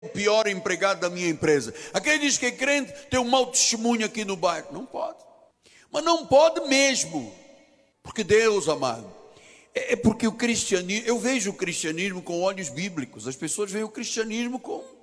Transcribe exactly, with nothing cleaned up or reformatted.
o pior empregado da minha empresa. Aquele diz que é crente, tem um mau testemunho aqui no bairro. Não pode. Mas não pode mesmo. Porque Deus, amado, é porque o cristianismo, eu vejo o cristianismo com olhos bíblicos. As pessoas veem o cristianismo com